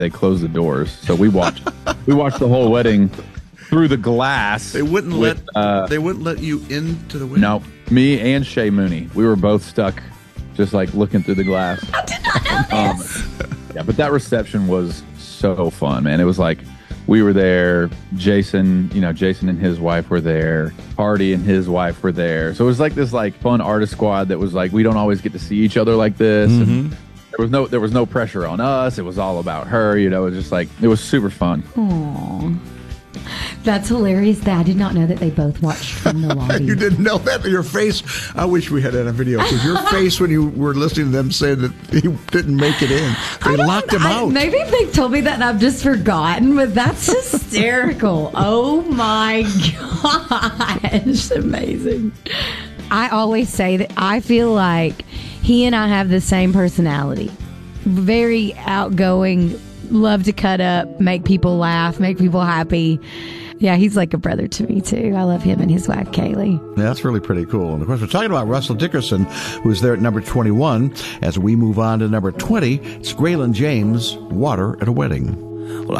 they closed the doors. So we watched the whole wedding through the glass. They wouldn't let you into the wedding. No, me and Shay Mooney, we were both stuck, just like looking through the glass. I did not know this. Yeah, but that reception was so fun, man. It was like we were there. Jason and his wife were there. Hardy and his wife were there. So it was like this like fun artist squad that was like, we don't always get to see each other like this. And there was no pressure on us. It was all about her. It was just like, it was super fun. Aww. That's hilarious. I did not know that they both watched from the lobby. You didn't know that? Your face, I wish we had that on video, because your face when you were listening to them saying that he didn't make it in. They locked him out. Maybe they told me that and I've just forgotten, but that's hysterical. Oh my gosh. Amazing. I always say that I feel like he and I have the same personality. Very outgoing, love to cut up, make people laugh, make people happy. Yeah, he's like a brother to me, too. I love him and his wife, Kaylee. Yeah, that's really pretty cool. And, of course, we're talking about Russell Dickerson, who's there at number 21. As we move on to number 20, it's Graylin James, Water at a Wedding. Well,